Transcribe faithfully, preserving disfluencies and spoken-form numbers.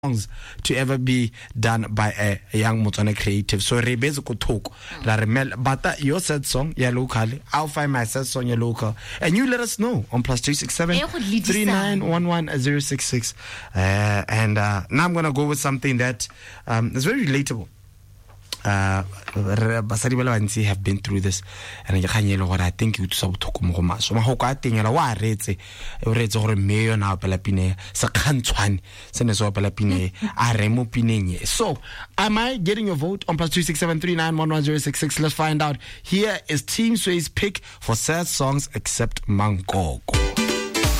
songs to ever be done by a, a young Motswana creative. So re base ko thoko la re mel but your sad song ya locally, I'll find my sad song ya local, and you let us know on plus two six seven three nine one one zero six six. Uh, and uh, now I'm gonna go with something that um, is very relatable. Uh, basadi ba bantsi have been through this, and I think you tsa bothoko mo go maso ma go ka tengela wa retse o retse gore meyo na opela pine se khantshwane se ne se opela pine a re mo pineng. So am I getting your vote on plus two six seven three nine one one zero six six? Let's find out. Here is Team Sway's pick for sad songs except Mangoko.